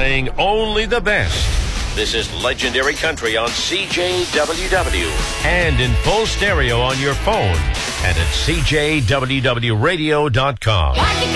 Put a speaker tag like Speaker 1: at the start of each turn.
Speaker 1: playing only the best. This is Legendary Country on CJWW and in full stereo on your phone and at CJWWradio.com.